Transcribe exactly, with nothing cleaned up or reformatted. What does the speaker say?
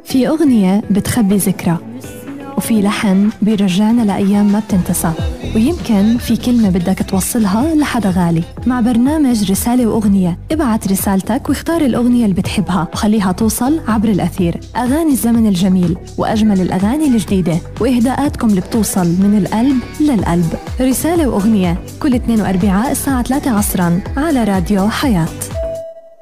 في أغنية بتخبي ذكرى، وفي لحن بيرجعنا لأيام ما بتنتسى، ويمكن في كلمة بدك توصلها لحدا غالي. مع برنامج رسالة وأغنية، ابعت رسالتك واختار الأغنية اللي بتحبها وخليها توصل عبر الأثير. أغاني الزمن الجميل وأجمل الأغاني الجديدة وإهداءاتكم اللي بتوصل من القلب للقلب. رسالة وأغنية كل اثنين وأربعاء الساعة ثلاثة عصرا على راديو حياة.